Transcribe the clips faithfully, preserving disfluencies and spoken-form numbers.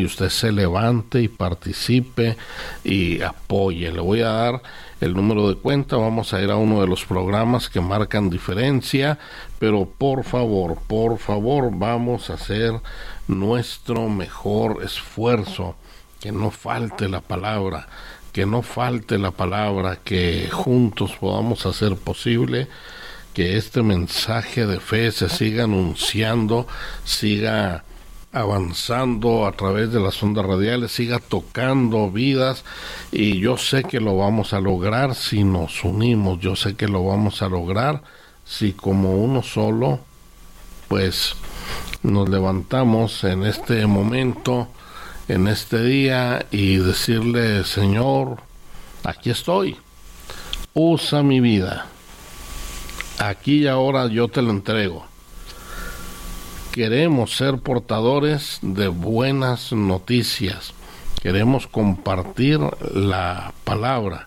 y usted se levante y participe y apoye. Le voy a dar el número de cuenta, vamos a ir a uno de los programas que marcan diferencia, pero por favor, por favor, vamos a hacer nuestro mejor esfuerzo, que no falte la palabra, que no falte la palabra, que juntos podamos hacer posible que este mensaje de fe se siga anunciando, siga avanzando a través de las ondas radiales, siga tocando vidas, y yo sé que lo vamos a lograr si nos unimos, yo sé que lo vamos a lograr si como uno solo pues nos levantamos en este momento, en este día, y decirle: Señor, aquí estoy, usa mi vida, aquí y ahora yo te lo entrego. Queremos ser portadores de buenas noticias, queremos compartir la palabra,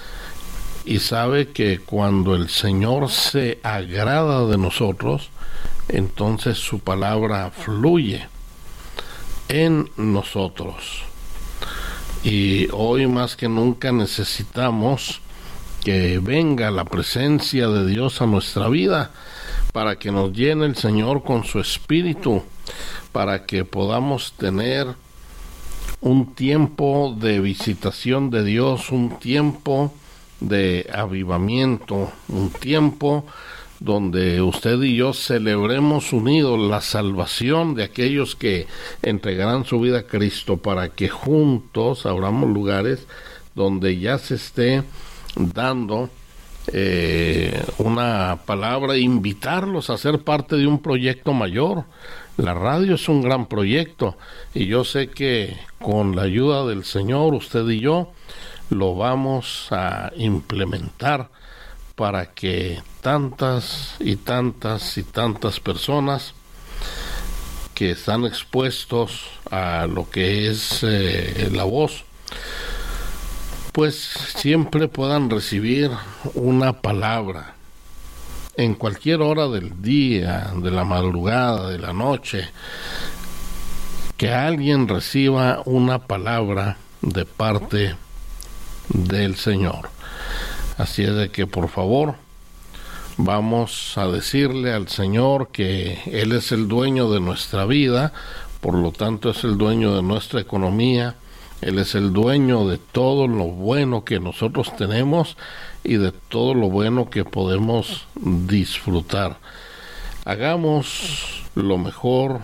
y sabe que cuando el Señor se agrada de nosotros, entonces su palabra fluye en nosotros. Y hoy más que nunca necesitamos que venga la presencia de Dios a nuestra vida, para que nos llene el Señor con su Espíritu, para que podamos tener un tiempo de visitación de Dios, un tiempo de avivamiento, un tiempo donde usted y yo celebremos unidos la salvación de aquellos que entregarán su vida a Cristo, para que juntos abramos lugares donde ya se esté dando Eh, una palabra, invitarlos a ser parte de un proyecto mayor. La radio es un gran proyecto, y yo sé que con la ayuda del Señor, usted y yo lo vamos a implementar para que tantas y tantas y tantas personas que están expuestos a lo que es eh, la voz, pues siempre puedan recibir una palabra en cualquier hora del día, de la madrugada, de la noche, que alguien reciba una palabra de parte del Señor. Así es de que, por favor, vamos a decirle al Señor que Él es el dueño de nuestra vida, por lo tanto es el dueño de nuestra economía. Él es el dueño de todo lo bueno que nosotros tenemos y de todo lo bueno que podemos disfrutar. Hagamos lo mejor,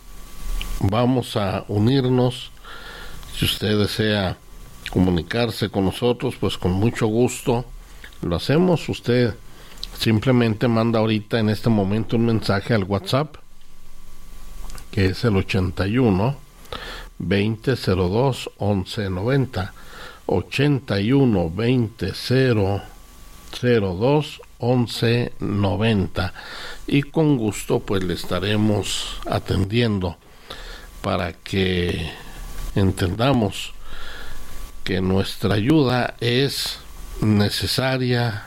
vamos a unirnos. Si usted desea comunicarse con nosotros, pues con mucho gusto lo hacemos. Usted simplemente manda ahorita en este momento un mensaje al WhatsApp, que es el ochenta y uno, veinte cero dos, once noventa, ochenta y uno, veinte cero dos, once noventa, y con gusto pues le estaremos atendiendo para que entendamos que nuestra ayuda es necesaria,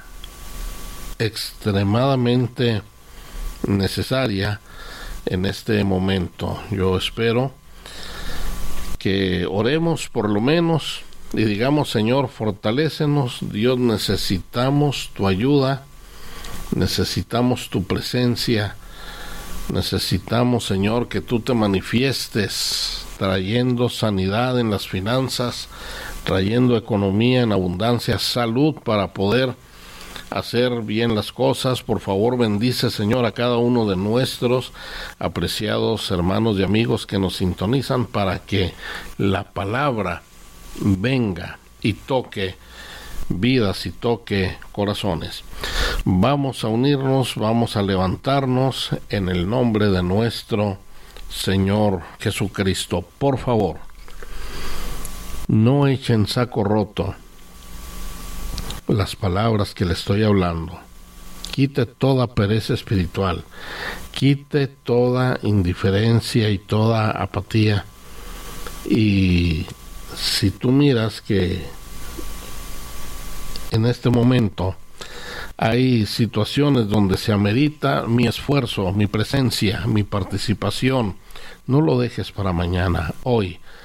extremadamente necesaria en este momento. Yo espero que oremos por lo menos y digamos: Señor, fortalécenos. Dios, necesitamos tu ayuda, necesitamos tu presencia, necesitamos, Señor, que tú te manifiestes trayendo sanidad en las finanzas, trayendo economía en abundancia, salud para poder hacer bien las cosas. Por favor, bendice, Señor, a cada uno de nuestros apreciados hermanos y amigos que nos sintonizan, para que la palabra venga y toque vidas y toque corazones. Vamos a unirnos, vamos a levantarnos en el nombre de nuestro Señor Jesucristo. Por favor, no echen saco roto las palabras que le estoy hablando. Quite toda pereza espiritual, quite toda indiferencia y toda apatía. Y si tú miras que en este momento hay situaciones donde se amerita mi esfuerzo, mi presencia, mi participación, no lo dejes para mañana. Hoy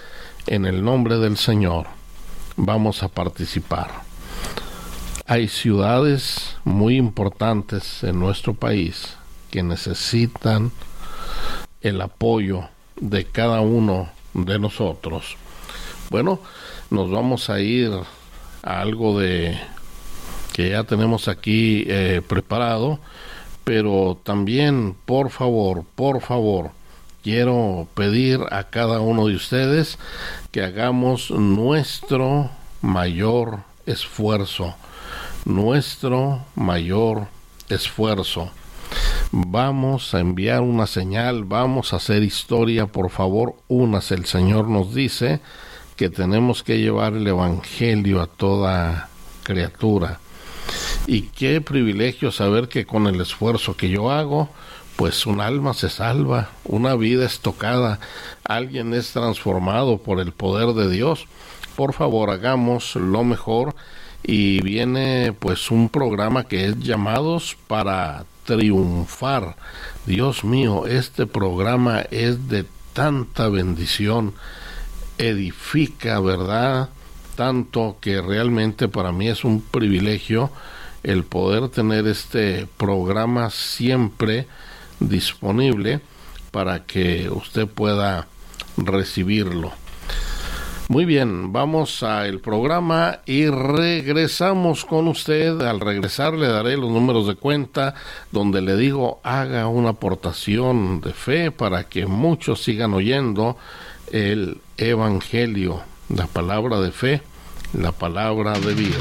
en el nombre del Señor vamos a participar. Hay ciudades muy importantes en nuestro país que necesitan el apoyo de cada uno de nosotros. Bueno, nos vamos a ir a algo de que ya tenemos aquí eh, preparado, pero también, por favor, por favor, quiero pedir a cada uno de ustedes que hagamos nuestro mayor esfuerzo, nuestro mayor esfuerzo. Vamos a enviar una señal, vamos a hacer historia, por favor, únase. El Señor nos dice que tenemos que llevar el Evangelio a toda criatura. Y qué privilegio saber que con el esfuerzo que yo hago, pues un alma se salva, una vida es tocada, alguien es transformado por el poder de Dios. Por favor, hagamos lo mejor. Y viene pues un programa que es Llamados para Triunfar. Dios mío, este programa es de tanta bendición, edifica, ¿verdad? Tanto que realmente para mí es un privilegio el poder tener este programa siempre disponible para que usted pueda recibirlo. Muy bien, vamos al programa y regresamos con usted. Al regresar le daré los números de cuenta donde le digo haga una aportación de fe para que muchos sigan oyendo el Evangelio, la palabra de fe, la palabra de vida.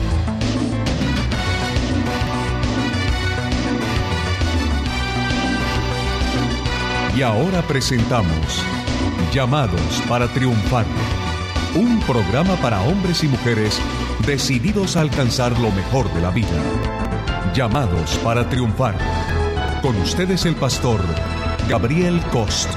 Y ahora presentamos Llamados para Triunfar, un programa para hombres y mujeres decididos a alcanzar lo mejor de la vida. Llamados para Triunfar. Con ustedes el pastor Gabriel Cost.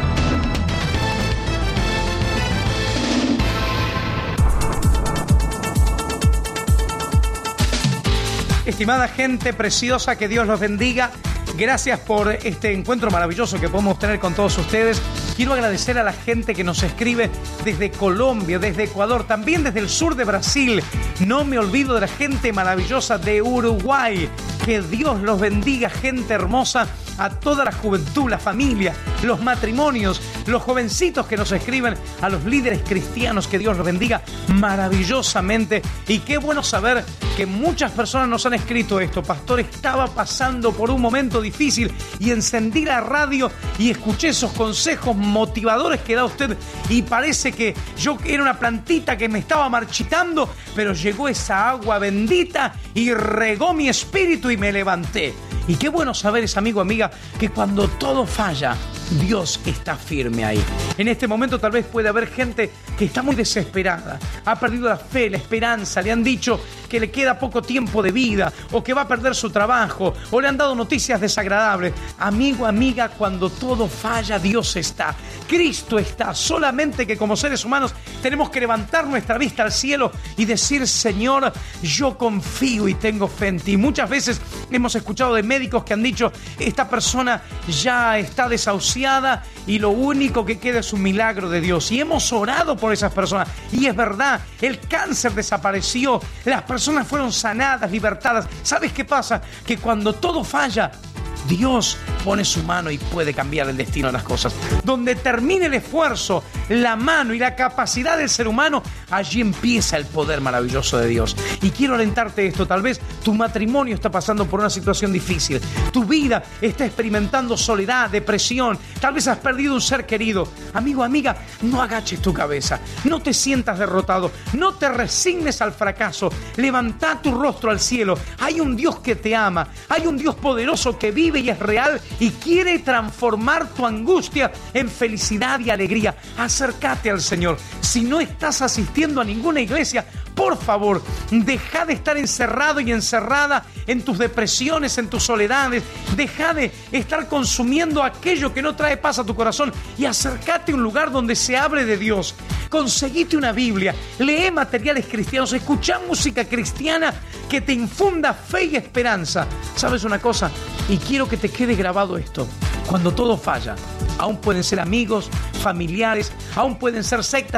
Estimada gente preciosa, que Dios los bendiga. Gracias por este encuentro maravilloso que podemos tener con todos ustedes. Quiero agradecer a la gente que nos escribe desde Colombia, desde Ecuador, también desde el sur de Brasil. No me olvido de la gente maravillosa de Uruguay. Que Dios los bendiga, gente hermosa, a toda la juventud, la familia, los matrimonios, los jovencitos que nos escriben, a los líderes cristianos, que Dios los bendiga maravillosamente. Y qué bueno saber que muchas personas nos han escrito esto. Pastor, estaba pasando por un momento difícil y encendí la radio y escuché esos consejos motivadores que da usted y parece que yo era una plantita que me estaba marchitando, pero llegó esa agua bendita y regó mi espíritu y me levanté. Y qué bueno saber, es amigo, amiga, que cuando todo falla, Dios está firme ahí. En este momento tal vez puede haber gente que está muy desesperada, ha perdido la fe, la esperanza, le han dicho que le queda poco tiempo de vida o que va a perder su trabajo o le han dado noticias desagradables. Amigo, amiga, cuando todo falla, Dios está, Cristo está. Solamente que como seres humanos tenemos que levantar nuestra vista al cielo y decir: Señor, yo confío y tengo fe en ti. Muchas veces hemos escuchado de médicos que han dicho: esta persona ya está desahuciada y lo único que queda es un milagro de Dios. Y hemos orado por esas personas y es verdad, el cáncer desapareció, las personas fueron sanadas, libertadas. ¿Sabes qué pasa? Que cuando todo falla, Dios pone su mano y puede cambiar el destino de las cosas. Donde termine el esfuerzo, la mano y la capacidad del ser humano, allí empieza el poder maravilloso de Dios. Y quiero alentarte esto: tal vez tu matrimonio está pasando por una situación difícil, tu vida está experimentando soledad, depresión, tal vez has perdido un ser querido. Amigo, amiga, no agaches tu cabeza, no te sientas derrotado, no te resignes al fracaso, levanta tu rostro al cielo. Hay un Dios que te ama, hay un Dios poderoso que vive y es real y quiere transformar tu angustia en felicidad y alegría. Acércate al Señor. Si no estás asistiendo a ninguna iglesia, por favor, deja de estar encerrado y encerrada en tus depresiones, en tus soledades. Deja de estar consumiendo aquello que no trae paz a tu corazón y acércate a un lugar donde se hable de Dios. Conseguite una Biblia, lee materiales cristianos, escucha música cristiana que te infunda fe y esperanza. ¿Sabes una cosa? Y quiero que te quede grabado esto: cuando todo falla, aún pueden ser amigos, familiares, aún pueden ser sectas